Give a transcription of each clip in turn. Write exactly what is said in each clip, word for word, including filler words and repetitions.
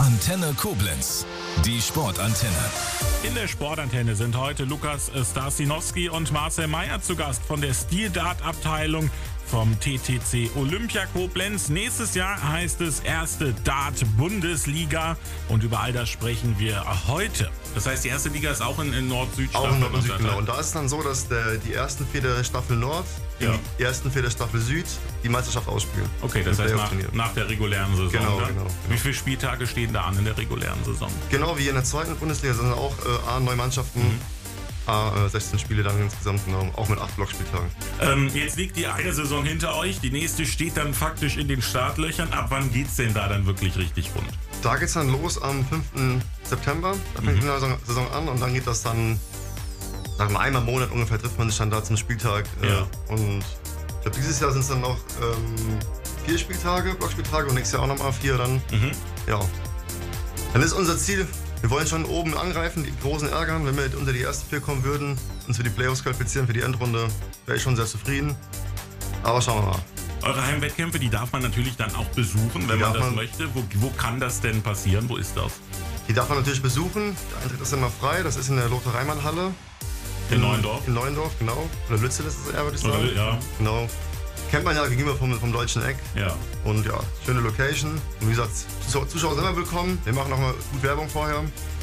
Antenne Koblenz, die Sportantenne. In der Sportantenne sind heute Lukas Starsinowski und Marcel Meyer zu Gast von der Steel-Dart-Abteilung vom T T C Olympia Koblenz. Nächstes Jahr heißt es erste Dart-Bundesliga und über all das sprechen wir heute. Das heißt, die erste Liga ist auch in, in Nord-Süd. Auch in Nord- und Süd, genau. Und da ist es dann so, dass der, die ersten vier der Staffel Nord, ja. die ersten vier der Staffel Süd die Meisterschaft ausspielen. Okay, das heißt nach, nach der regulären Saison. Genau, dann. genau, genau. Wie viele Spieltage stehen da an in der regulären Saison? Genau wie in der zweiten Bundesliga sind auch äh, A neun Mannschaften. Mhm. Ah, sechzehn Spiele dann insgesamt, genau, auch mit acht Blockspieltagen. Ähm, jetzt liegt die eine Saison hinter euch, die nächste steht dann faktisch in den Startlöchern. Ab wann geht's denn da dann wirklich richtig rund? Da geht's dann los am fünften September, da fängt mhm. die neue Saison an und dann geht das dann, sagen wir einmal im Monat ungefähr, trifft man sich dann da zum Spieltag. Äh, ja. Und ich glaube, dieses Jahr sind es dann noch ähm, vier Spieltage, Blockspieltage und nächstes Jahr auch nochmal vier dann. Mhm. Ja. Dann ist unser Ziel, wir wollen schon oben angreifen, die Großen ärgern. Wenn wir unter die ersten vier kommen würden, uns für die Playoffs qualifizieren, für die Endrunde, wäre ich schon sehr zufrieden. Aber schauen wir mal. Eure Heimwettkämpfe, die darf man natürlich dann auch besuchen, wenn man das man, möchte. Wo, wo kann das denn passieren? Wo ist das? Die darf man natürlich besuchen. Der Eintritt ist immer frei. Das ist in der Lothar-Reimann-Halle. In, in Neuendorf? In Neuendorf, genau. Oder Lützel ist es eher, würde ich sagen. Oder, ja. Genau. Kennt man ja gegenüber vom, vom Deutschen Eck. Ja. Und ja, schöne Location. Und wie gesagt, Zuschauer sind immer willkommen. Wir machen nochmal gut Werbung vorher.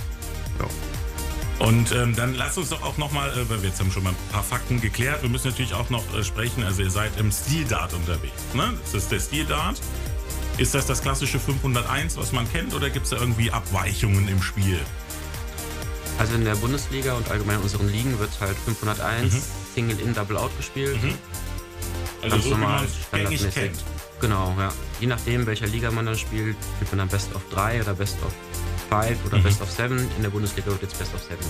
Ja. Und ähm, dann lasst uns doch auch nochmal, äh, weil wir jetzt haben schon mal ein paar Fakten geklärt, wir müssen natürlich auch noch äh, sprechen, also ihr seid im Steel-Dart unterwegs, ne? Das ist der Steel-Dart. Ist das das klassische fünfhunderteins, was man kennt, oder gibt es da irgendwie Abweichungen im Spiel? Also in der Bundesliga und allgemein in unseren Ligen wird halt fünfhunderteins mhm. Single-In, Double-Out gespielt. Mhm. Also ganz so normal, wie man es gängig kennt. Genau, ja. Je nachdem, welcher Liga man dann spielt, spielt man dann Best of drei oder Best of fünf oder mhm. Best of sieben. In der Bundesliga wird jetzt Best of sieben.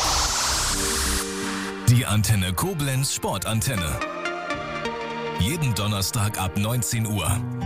Die Antenne Koblenz Sportantenne. Jeden Donnerstag ab neunzehn Uhr.